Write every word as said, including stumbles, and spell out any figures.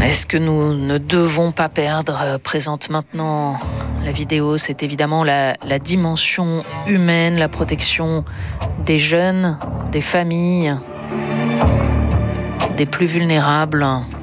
Est-ce que nous ne devons pas perdre euh, présente maintenant la vidéo? C'est évidemment la, la dimension humaine, la protection des jeunes, des familles, des plus vulnérables.